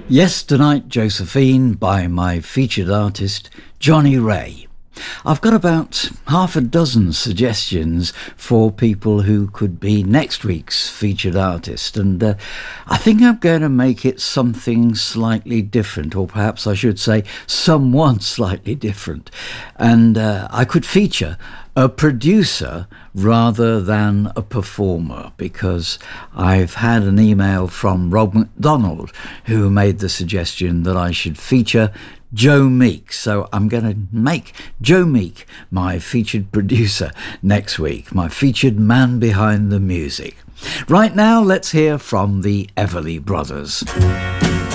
Yes Tonight Josephine by my featured artist Johnny Ray. I've got about half a dozen suggestions for people who could be next week's featured artist, and I think I'm going to make it something slightly different, or perhaps I should say someone slightly different. And I could feature a producer rather than a performer, because I've had an email from Rob McDonald who made the suggestion that I should feature Joe Meek. So I'm going to make Joe Meek my featured producer next week, my featured man behind the music. Right now, let's hear from the Everly Brothers.